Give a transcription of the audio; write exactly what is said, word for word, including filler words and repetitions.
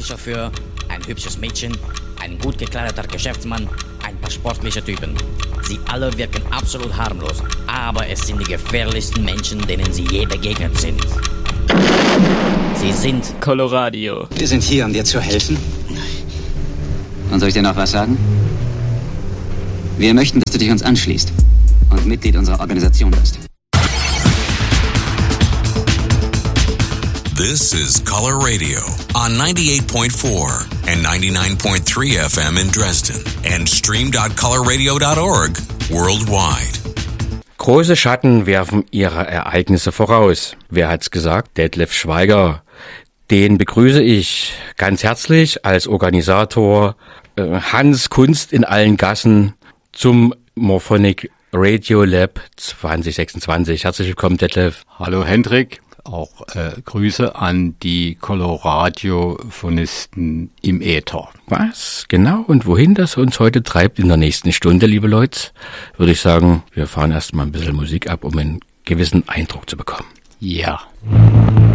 Taxichauffeur, ein hübsches Mädchen, ein gut gekleideter Geschäftsmann, ein paar sportliche Typen. Sie alle wirken absolut harmlos, aber es sind die gefährlichsten Menschen, denen sie je begegnet sind. Sie sind Coloradio. Wir sind hier, um dir zu helfen. Und soll ich dir noch was sagen? Wir möchten, dass du dich uns anschließt und Mitglied unserer Organisation bist. This is Color Radio on ninety-eight point four and ninety-nine point three F M in Dresden and stream dot color radio dot org worldwide. Große Schatten werfen ihre Ereignisse voraus. Wer hat's gesagt? Detlef Schweiger. Den begrüße ich ganz herzlich als Organisator äh, Hans Kunst in allen Gassen zum Morphonic Radio Lab zwanzig sechsundzwanzig. Herzlich willkommen, Detlef. Hallo Hendrik. Auch äh, Grüße an die Coloradio-Phonisten im Äther. Was genau und wohin das uns heute treibt in der nächsten Stunde, liebe Leute, würde ich sagen, wir fahren erst mal ein bisschen Musik ab, um einen gewissen Eindruck zu bekommen. Ja.